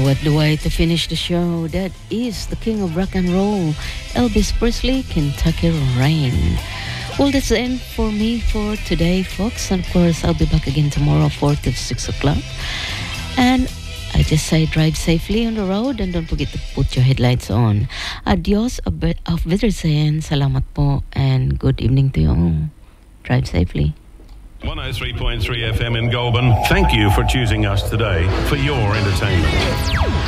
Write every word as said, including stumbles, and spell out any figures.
what the way to finish the show. That is the king of rock and roll, Elvis Presley, Kentucky Rain. Well, that's the end for me for today, folks. And of course, I'll be back again tomorrow, four to six o'clock. And I just say drive safely on the road and don't forget to put your headlights on. Adios, auf Wiedersehen, salamat po, and good evening to you all. Drive safely. one oh three point three F M in Goulburn. Thank you for choosing us today for your entertainment.